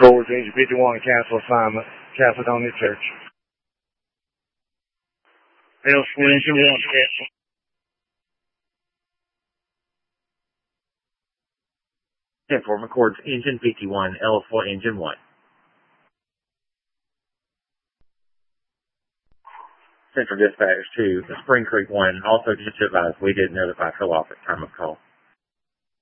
Forward to Engine 51, cancel assignment, Caledonia Church. L4 Engine 1, cancel. Inform records Engine 51, L4 Engine 1. Central Dispatch 2, the Spring Creek 1, also just advised we didn't notify fill off at time of call.